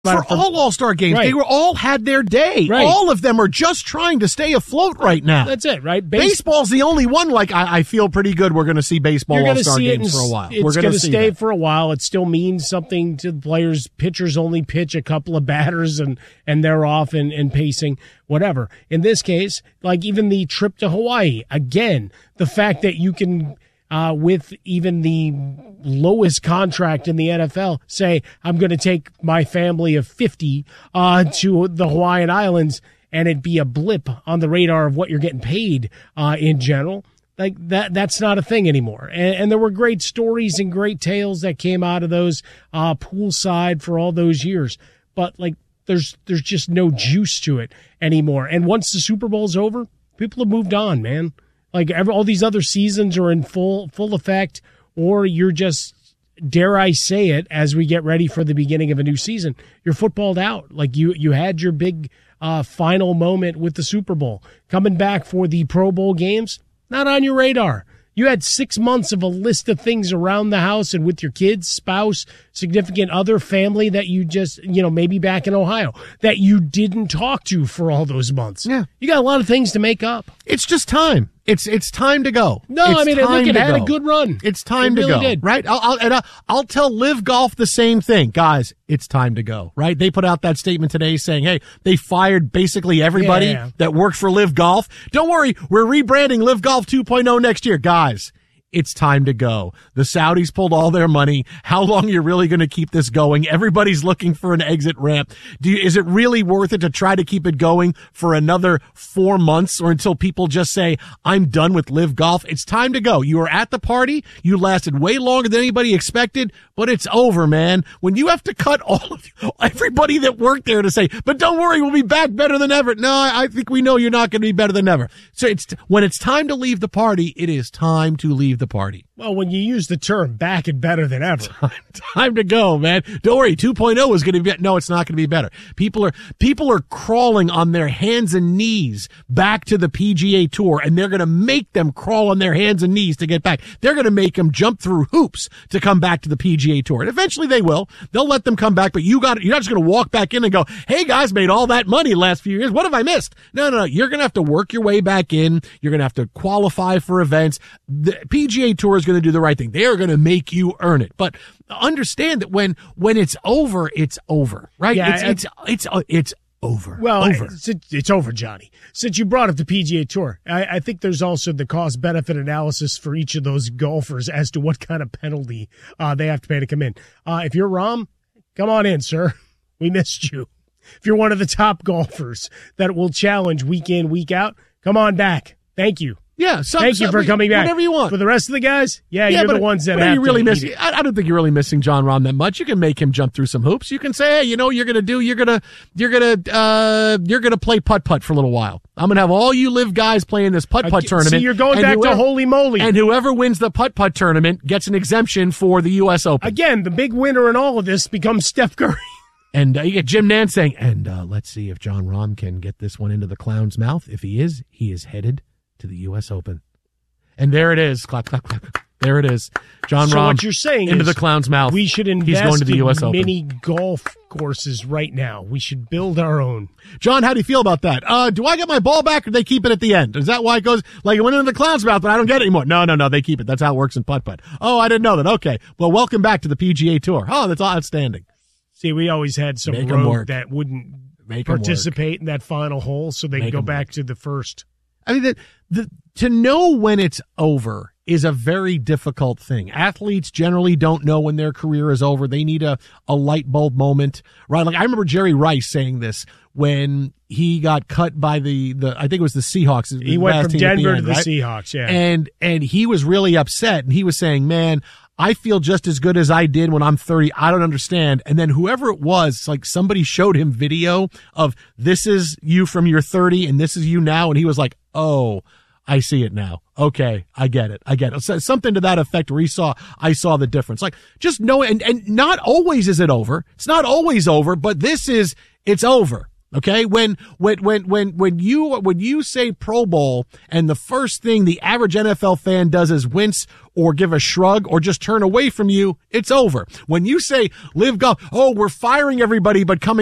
For all All-Star games, right. They were all had their day. Right. All of them are just trying to stay afloat right now. That's it, right? Baseball's the only one. Like I feel pretty good. We're going to see baseball All-Star games for a while. It's going to stay for a while. It still means something to the players. Pitchers only pitch a couple of batters, and they're off and pacing, whatever. In this case, like even the trip to Hawaii, again, the fact that you can. With even the lowest contract in the NFL, say, I'm going to take my family of 50 to the Hawaiian Islands, and it be a blip on the radar of what you're getting paid in general. Like that's not a thing anymore. And there were great stories and great tales that came out of those poolside for all those years. But like there's just no juice to it anymore. And once the Super Bowl's over, people have moved on, man. Like all these other seasons are in full effect, or you're just, dare I say it, as we get ready for the beginning of a new season, you're footballed out. Like you had your big final moment with the Super Bowl. Coming back for the Pro Bowl games, not on your radar. You had 6 months of a list of things around the house and with your kids, spouse, significant other, family that you just, maybe back in Ohio, that you didn't talk to for all those months. Yeah. You got a lot of things to make up. It's just time. It's time to go. No, it's I mean, look, it had a good run. It's time to go. Did. Right? I'll tell Live Golf the same thing. Guys, it's time to go. Right? They put out that statement today saying, hey, they fired basically everybody that worked for Live Golf. Don't worry, we're rebranding Live Golf 2.0 next year. Guys, it's time to go. The Saudis pulled all their money. How long are you really going to keep this going? Everybody's looking for an exit ramp. Is it really worth it to try to keep it going for another 4 months or until people just say, I'm done with Live Golf? It's time to go. You were at the party. You lasted way longer than anybody expected, but it's over, man. When you have to cut everybody that worked there to say, but don't worry, we'll be back better than ever. No, I think we know you're not going to be better than ever. So when it's time to leave the party, it is time to leave the party. Well, when you use the term back and better than ever. Time to go, man. Don't worry, 2.0 is going to be, no, it's not going to be better. People are crawling on their hands and knees back to the PGA Tour, and they're going to make them crawl on their hands and knees to get back. They're going to make them jump through hoops to come back to the PGA Tour. And eventually they will. They'll let them come back, but you're not just going to walk back in and go, hey guys, made all that money last few years. What have I missed? No. You're going to have to work your way back in. You're going to have to qualify for events. The PGA Tour is going to do the right thing. They are going to make you earn it. But understand that when it's over, it's over, right? Yeah, it's over. Well, over. It's over, Johnny. Since you brought up the PGA Tour, I think there's also the cost-benefit analysis for each of those golfers as to what kind of penalty they have to pay to come in. If you're Rahm, come on in, sir. We missed you. If you're one of the top golfers that will challenge week in, week out, come on back. Thank you. Yeah, thank you for coming back. Whatever you want. For the rest of the guys, you're the ones that have you really to miss. eat it. I don't think you're really missing Jon Rahm that much. You can make him jump through some hoops. You can say, hey, you're gonna play putt-putt for a little while. I'm gonna have all you Live guys playing this putt-putt tournament. See, you're going back to holy moly. And whoever wins the putt-putt tournament gets an exemption for the U.S. Open. Again, the big winner in all of this becomes Steph Curry. And you get Jim Nantz saying, and let's see if Jon Rahm can get this one into the clown's mouth. If he is headed to the U.S. Open. And there it is. Clap, clap, clap. There it is. Jon Rahm. So what you're saying into is the clown's mouth. We should invest He's going to the US in Open. mini golf courses right now. We should build our own. John, how do you feel about that? Do I get my ball back or do they keep it at the end? Is that why it goes, like it went into the clown's mouth, but I don't get it anymore? No, they keep it. That's how it works in putt-putt. Oh, I didn't know that. Okay. Well, welcome back to the PGA Tour. Oh, that's outstanding. See, we always had some rogue that wouldn't participate in that final hole, so they can go back to the first. I mean, to know when it's over is a very difficult thing. Athletes generally don't know when their career is over. They need a light bulb moment, right? Like I remember Jerry Rice saying this when he got cut by the I think it was the Seahawks. He went from Denver to the Seahawks, yeah. And he was really upset, and he was saying, man, I feel just as good as I did when I'm 30. I don't understand. And then whoever it was, like somebody showed him video of this is you from your 30 and this is you now. And he was like, oh, I see it now. Okay. I get it. So something to that effect where I saw the difference. Like just know, and not always is it over. It's not always over, but it's over. Okay, when you say Pro Bowl and the first thing the average NFL fan does is wince or give a shrug or just turn away from you, it's over. When you say Live Golf, oh, we're firing everybody but coming